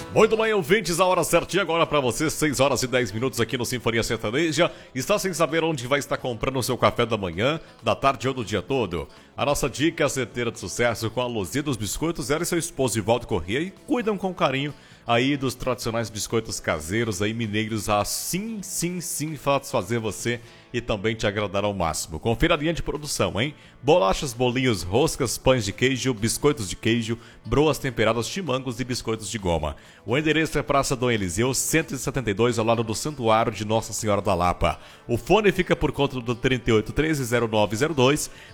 Muito bem, ouvintes, a hora certinha agora pra você, 6 horas e 10 minutos aqui no Sinfonia Sertaneja. Está sem saber onde vai estar comprando o seu café da manhã, da tarde ou do dia todo? A nossa dica é certeira de sucesso com a Luzia dos Biscoitos. Ela e seu esposo Ivaldo Corrêa e cuidam com carinho aí dos tradicionais biscoitos caseiros aí mineiros. Assim, sim, satisfazer você e também te agradar ao máximo. Confira a linha de produção, hein? Bolachas, bolinhos, roscas, pães de queijo, biscoitos de queijo, broas temperadas, chimangos e biscoitos de goma. O endereço é Praça Dom Eliseu, 172, ao lado do Santuário de Nossa Senhora da Lapa. O fone fica por conta do 38130902.